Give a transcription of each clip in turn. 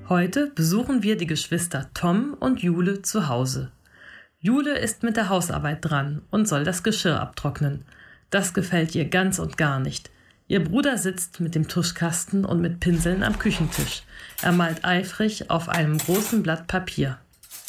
Heute besuchen wir die Geschwister Tom und Jule zu Hause. Jule ist mit der Hausarbeit dran und soll das Geschirr abtrocknen. Das gefällt ihr ganz und gar nicht. Ihr Bruder sitzt mit dem Tuschkasten und mit Pinseln am Küchentisch. Er malt eifrig auf einem großen Blatt Papier.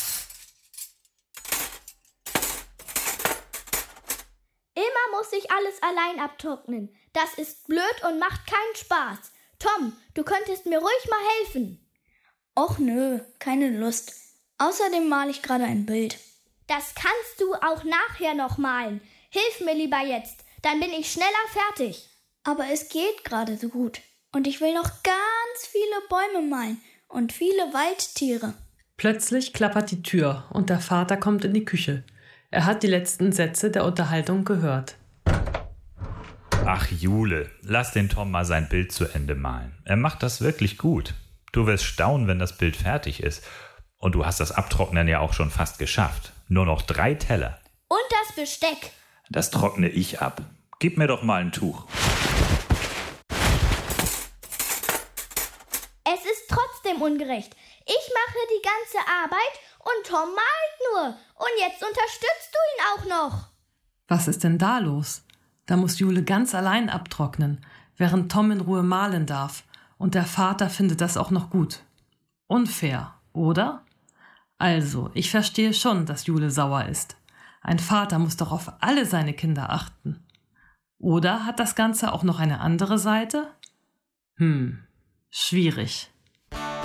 Immer muss ich alles allein abtrocknen. Das ist blöd und macht keinen Spaß. Tom, du könntest mir ruhig mal helfen. Och nö, keine Lust. Außerdem male ich gerade ein Bild. Das kannst du auch nachher noch malen. Hilf mir lieber jetzt, dann bin ich schneller fertig. Aber es geht gerade so gut. Und ich will noch ganz viele Bäume malen und viele Waldtiere. Plötzlich klappert die Tür und der Vater kommt in die Küche. Er hat die letzten Sätze der Unterhaltung gehört. Ach Jule, lass den Tom mal sein Bild zu Ende malen. Er macht das wirklich gut. Du wirst staunen, wenn das Bild fertig ist. Und du hast das Abtrocknen ja auch schon fast geschafft. Nur noch 3 Teller. Und das Besteck. Das trockne ich ab. Gib mir doch mal ein Tuch. Es ist trotzdem ungerecht. Ich mache die ganze Arbeit und Tom malt nur. Und jetzt unterstützt du ihn auch noch. Was ist denn da los? Da muss Jule ganz allein abtrocknen, während Tom in Ruhe malen darf. Und der Vater findet das auch noch gut. Unfair, oder? Also, ich verstehe schon, dass Jule sauer ist. Ein Vater muss doch auf alle seine Kinder achten. Oder hat das Ganze auch noch eine andere Seite? Schwierig.